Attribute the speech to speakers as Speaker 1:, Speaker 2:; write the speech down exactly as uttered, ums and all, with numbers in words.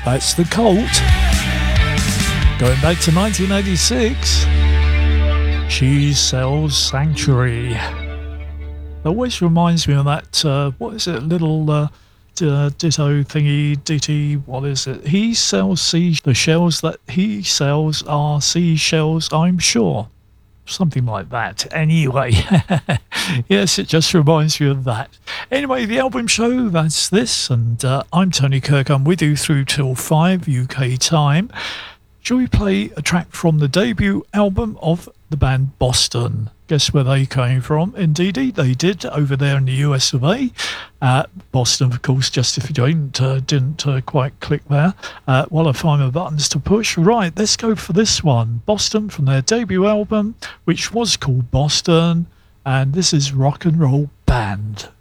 Speaker 1: That's The Cult. Going back to nineteen eighty-six. She Sells Sanctuary. It always reminds me of that, uh, what is it, little uh, uh, ditto thingy, ditty, what is it? He sells sea, the shells that he sells are seashells, I'm sure. Something like that. Anyway, yes, it just reminds me of that. Anyway, the album show, that's this, and uh, I'm Tony Kirk. I'm with you through till five U K time. Shall we play a track from the debut album of the band Boston? Guess where they came from? Indeedy, they did, over there in the U S of A. Uh, Boston, of course, just if you didn't, uh, didn't uh, quite click there. Uh, while I find my buttons to push. Right, let's go for this one. Boston from their debut album, which was called Boston. And this is Rock and Roll Band.